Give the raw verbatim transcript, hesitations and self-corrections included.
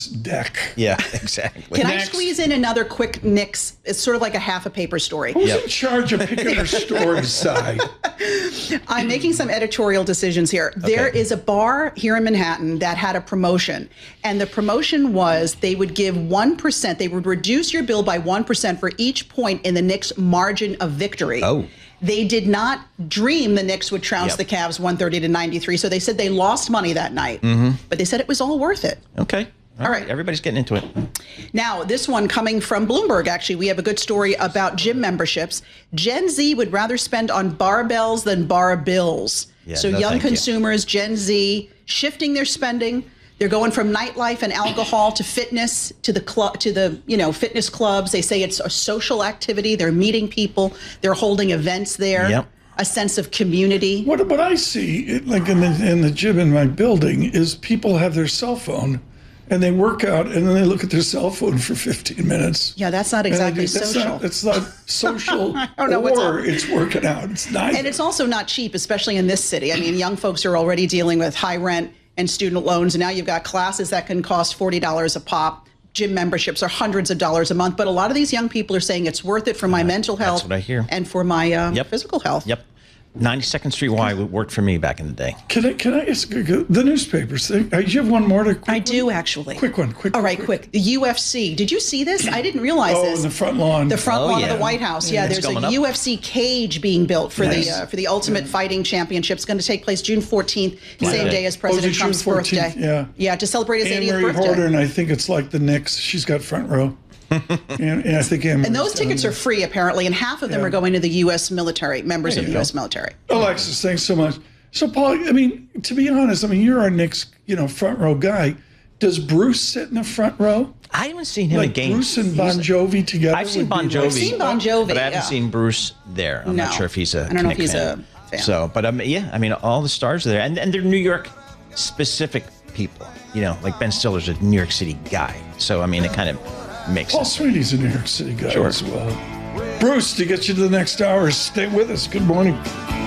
deck. Yeah, exactly. Can Next. I squeeze in another quick Knicks? It's sort of like a half a paper story. Who's Yep. in charge of picking her story side? I'm making some editorial decisions here. There Okay. is a bar here in Manhattan that had a promotion, and the promotion was they would give one percent. They would reduce your bill by one percent for each point in the Knicks' margin of victory. Oh. They did not dream the Knicks would trounce Yep. the Cavs one thirty to ninety-three, so they said they lost money that night. Mm-hmm. But they said it was all worth it. Okay. All right. Everybody's getting into it. Now, this one coming from Bloomberg, actually, we have a good story about gym memberships. Gen Z would rather spend on barbells than bar bills. Yeah, so no, young thank you. consumers, Gen Z, shifting their spending. They're going from nightlife and alcohol to fitness, to the club, to the, you know, fitness clubs. They say it's a social activity. They're meeting people. They're holding events there. Yep. A sense of community. What what I see, it, like in the in the gym in my building, is people have their cell phone, and they work out, and then they look at their cell phone for fifteen minutes. Yeah, that's not And I exactly think that's social. Not, it's not social, I don't know what's or up. it's working out. It's neither. And it's also not cheap, especially in this city. I mean, young folks are already dealing with high rent and student loans, and now you've got classes that can cost forty dollars a pop. Gym memberships are hundreds of dollars a month, but a lot of these young people are saying it's worth it for my mental health what I hear. and for my uh, Yep. physical health. Yep. ninety-second Street Y worked for me back in the day. Can I can I ask the newspapers thing? Uh, you have one more to? Quick I one? do actually. Quick one, quick. All right, quick. quick. The U F C. Did you see this? I didn't realize Oh, this. in the front lawn. The front Oh, lawn yeah. of the White House. Yeah, It's there's coming a up. U F C cage being built for Nice. the uh, for the Ultimate Fighting Championship. It's going to take place June fourteenth, same day. day as Oh, President is it June Trump's fourteenth? birthday. Yeah. Yeah, to celebrate his Anne eightieth Marie birthday. Horder, and I think it's like the Knicks. She's got front row. and, and I think Anne And those tickets are free, apparently, and half of them Yeah. are going to the U S military, members There of you the U S go. military. Alexis, thanks so much. So, Paul, I mean, to be honest, I mean, you're our Knicks, you know, front row guy. Does Bruce sit in the front row? I haven't seen him Like again. Bruce and Bon Jovi together? I've seen would Bon be like- Jovi. I've seen Bon Jovi, but I haven't yeah. seen Bruce there. I'm No. not sure if he's a. I don't know if Knicks he's fan. a fan. So, but um, yeah, I mean, all the stars are there, and and they're New York specific people. You know, like Ben Stiller's a New York City guy. So I mean, it kind of makes Paul sense. Sweeney's a New York City guy Sure. as well. Bruce, to get you to the next hour, stay with us. Good morning.